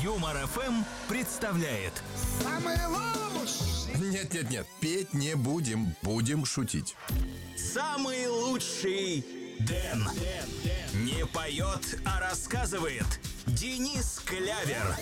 Юмор ФМ представляет. Самый лучший. Нет, петь не будем, будем шутить. Самый лучший Дэн. Не поет, а рассказывает. Денис Клявер.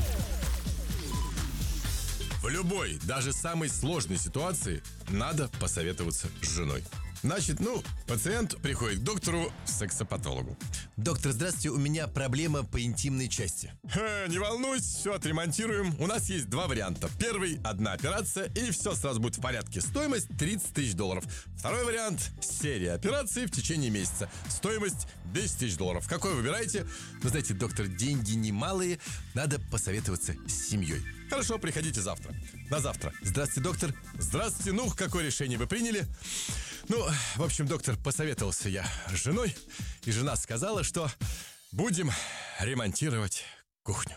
В любой, даже самой сложной ситуации надо посоветоваться с женой. Значит, пациент приходит к доктору-сексопатологу. Доктор, здравствуйте, у меня проблема по интимной части. Не волнуйтесь, все отремонтируем. У нас есть два варианта. Первый – одна операция, и все сразу будет в порядке. Стоимость $30 тысяч. Второй вариант – серия операций в течение месяца. Стоимость $10 тысяч. Какой выбираете? Вы знаете, доктор, деньги немалые, надо посоветоваться с семьей. Хорошо, приходите завтра. На завтра. Здравствуйте, доктор. Здравствуйте. Какое решение вы приняли? В общем, доктор, посоветовался я с женой, и жена сказала, что будем ремонтировать кухню.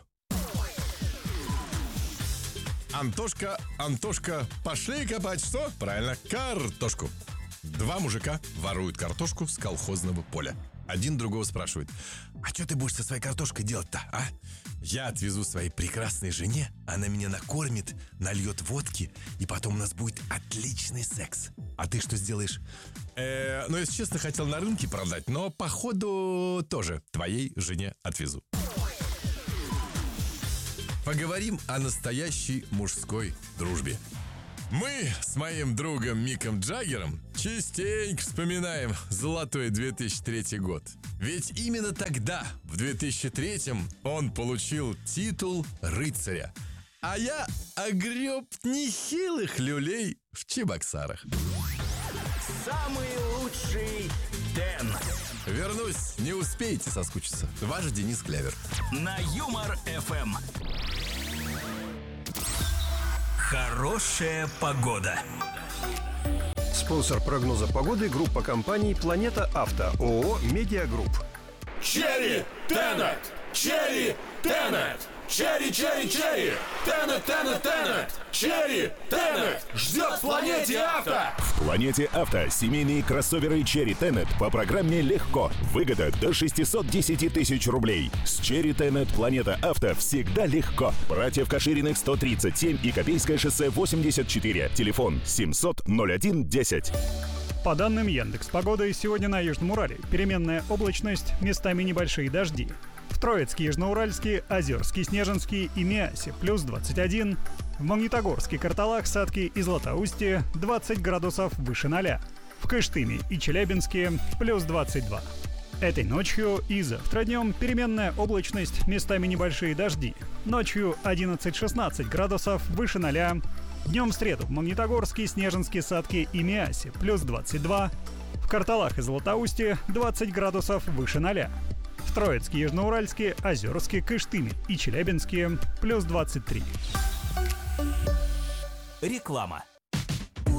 Антошка, пошли копать что? Правильно, картошку. Два мужика воруют картошку с колхозного поля. Один другого спрашивает: а что ты будешь со своей картошкой делать-то, а? Я отвезу своей прекрасной жене, она меня накормит, нальет водки, и потом у нас будет отличный секс. А ты что сделаешь? Если честно, хотел на рынке продать, но походу тоже твоей жене отвезу. Поговорим о настоящей мужской дружбе. Мы с моим другом Миком Джаггером частенько вспоминаем золотой 2003 год. Ведь именно тогда, в 2003-м, он получил титул рыцаря. А я огреб нехилых люлей в Чебоксарах. Самый лучший Дэн. Вернусь, не успеете соскучиться. Ваш Денис Клявер. На Юмор ФМ. Хорошая погода. Спонсор прогноза погоды — группа компаний «Планета Авто», ООО «Медиагрупп». Черри Тенет! Черри Тенет! Черри, черри, черри! Тенет, тенет, тенет! Черри Тенет! Ждет в Планете Авто! В Планете Авто семейные кроссоверы Cherry Tenet по программе «Легко». Выгода до 610 тысяч рублей. С Cherry Tenet Планета Авто всегда легко. Братьев Кашириных 137 и Копейское шоссе 84. Телефон 700-01-10. По данным Яндекс.Погоды, сегодня на Южном Урале переменная облачность, местами небольшие дожди. В Троицке, Южноуральске, Озерске, Снежинске и Миасе плюс 21. В Магнитогорске, Карталах, Сатке и Златоусте 20 градусов выше 0. В Кыштыме и Челябинске плюс 22. Этой ночью и завтра днем переменная облачность, местами небольшие дожди. Ночью 11-16 градусов выше 0. Днем в среду в Магнитогорске, Снежинске, Сатке и Миасе плюс 22. В Карталах и Златоусте 20 градусов выше 0. В Троицке, Южноуральске, Озерске, Кыштыме и Челябинске плюс 23. Реклама.